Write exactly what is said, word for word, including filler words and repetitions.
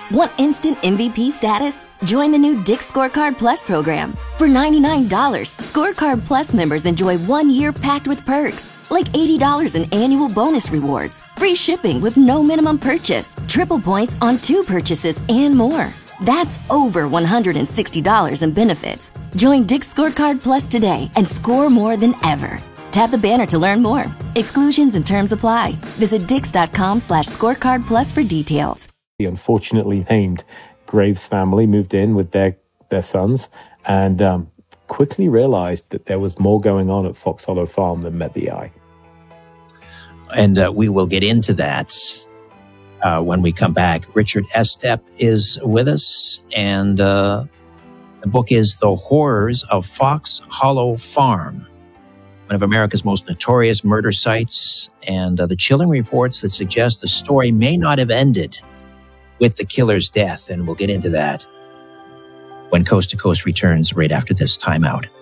Want instant M V P status? Join the new Dick's Scorecard Plus program. For ninety-nine dollars, Scorecard Plus members enjoy one year packed with perks, like eighty dollars in annual bonus rewards, free shipping with no minimum purchase, triple points on two purchases, and more. That's over one hundred sixty dollars in benefits. Join Dick's Scorecard Plus today and score more than ever. Tap the banner to learn more. Exclusions and terms apply. Visit dix.com slash scorecard plus for details. The unfortunately named Graves family moved in with their, their sons and um, quickly realized that there was more going on at Fox Hollow Farm than met the eye. And uh, we will get into that uh, when we come back. Richard Estep is with us, and uh, the book is The Horrors of Fox Hollow Farm, one of America's most notorious murder sites, and uh, the chilling reports that suggest the story may not have ended with the killer's death. And we'll get into that when Coast to Coast returns right after this timeout.